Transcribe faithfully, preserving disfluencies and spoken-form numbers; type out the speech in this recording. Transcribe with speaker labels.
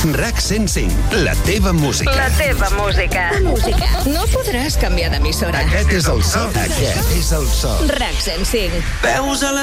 Speaker 1: RAC cent cinc, la teva música.
Speaker 2: La teva música.
Speaker 3: Música. No podràs canviar d'emissora.
Speaker 1: Aquest és el so. Aquest és el so.
Speaker 3: RAC cent cinc.
Speaker 4: Veus a la